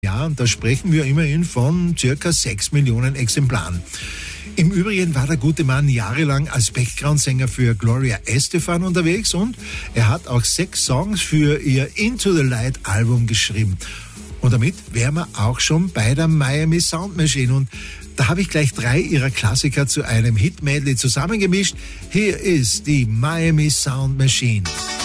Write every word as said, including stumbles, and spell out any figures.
Ja, und da sprechen wir immerhin von circa sechs Millionen Exemplaren. Im Übrigen war der gute Mann jahrelang als Background-Sänger für Gloria Estefan unterwegs und er hat auch sechs Songs für ihr Into the Light Album geschrieben. Und damit wären wir auch schon bei der Miami Sound Machine. Und da habe ich gleich drei ihrer Klassiker zu einem Hit-Medley zusammengemischt. Hier ist die Miami Sound Machine.